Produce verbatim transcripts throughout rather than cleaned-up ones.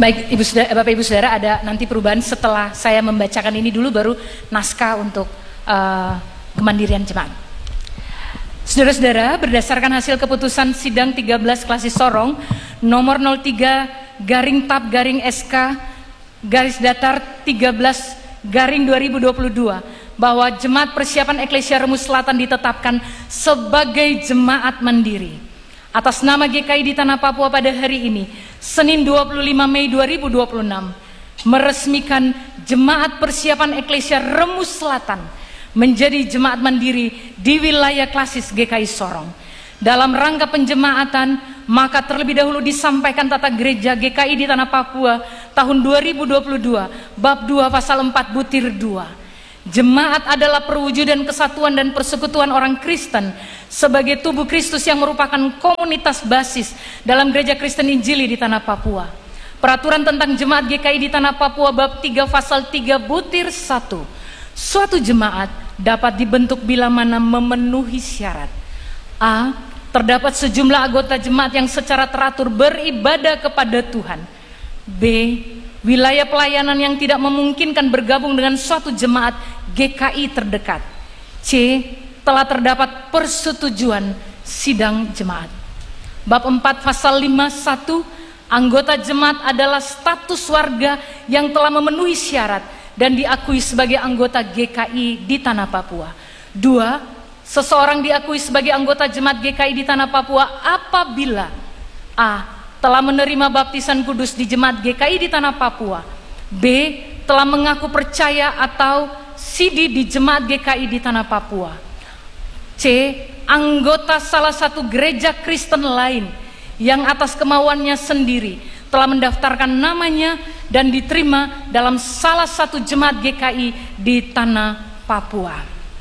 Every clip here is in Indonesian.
Baik, Ibu Saudara, Bapak Ibu Saudara, ada nanti perubahan setelah saya membacakan ini dulu, baru naskah untuk uh, kemandirian jemaat. Saudara-saudara, berdasarkan hasil keputusan sidang tiga belas Klasis Sorong nomor nol tiga garing tab garing S K garis datar tiga belas garing dua ribu dua puluh dua, bahwa Jemaat Persiapan Eklesia Remus Selatan ditetapkan sebagai jemaat mandiri atas nama G K I di Tanah Papua pada hari ini, Senin dua puluh lima Mei dua ribu dua puluh enam, meresmikan Jemaat Persiapan Eklesia Remus Selatan menjadi jemaat mandiri di wilayah Klasis G K I Sorong. Dalam rangka penjemaatan, maka terlebih dahulu disampaikan tata gereja G K I di Tanah Papua tahun dua ribu dua puluh dua, bab dua pasal empat butir dua. Jemaat adalah perwujudan kesatuan dan persekutuan orang Kristen sebagai tubuh Kristus yang merupakan komunitas basis dalam gereja Kristen Injili di Tanah Papua. Peraturan tentang jemaat G K I di Tanah Papua bab tiga pasal tiga butir satu. Suatu jemaat dapat dibentuk bila mana memenuhi syarat: A. Terdapat sejumlah anggota jemaat yang secara teratur beribadah kepada Tuhan. B. Wilayah pelayanan yang tidak memungkinkan bergabung dengan suatu jemaat G K I terdekat. C. Telah terdapat persetujuan sidang jemaat. Bab empat pasal lima satu, anggota jemaat adalah status warga yang telah memenuhi syarat dan diakui sebagai anggota G K I di Tanah Papua. Dua, seseorang diakui sebagai anggota jemaat G K I di Tanah Papua apabila A. telah menerima baptisan kudus di jemaat G K I di Tanah Papua. B. Telah mengaku percaya atau sidi di jemaat G K I di Tanah Papua. C. Anggota salah satu gereja Kristen lain yang atas kemauannya sendiri telah mendaftarkan namanya dan diterima dalam salah satu jemaat G K I di Tanah Papua.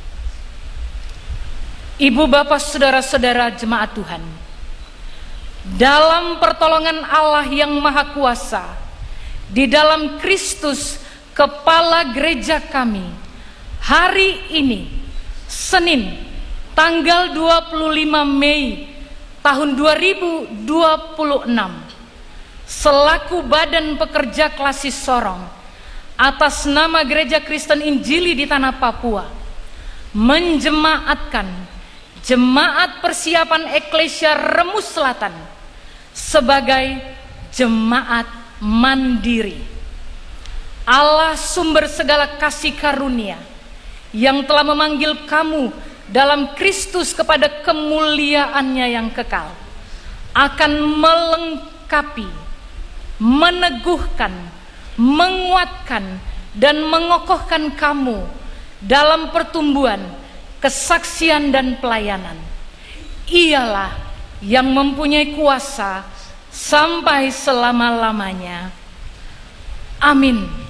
Ibu, bapak, saudara-saudara jemaat Tuhan, dalam pertolongan Allah yang Maha Kuasa, di dalam Kristus Kepala Gereja kami, hari ini Senin tanggal dua puluh lima Mei tahun dua ribu dua puluh enam, selaku Badan Pekerja Klasis Sorong atas nama Gereja Kristen Injili di Tanah Papua, menjemaatkan Jemaat Persiapan Eklesia Remus Selatan sebagai jemaat mandiri. Allah sumber segala kasih karunia yang telah memanggil kamu dalam Kristus kepada kemuliaannya yang kekal, akan melengkapi, meneguhkan, menguatkan, dan mengokohkan kamu dalam pertumbuhan, kesaksian, dan pelayanan. Ialah yang mempunyai kuasa sampai selama-lamanya. Amin.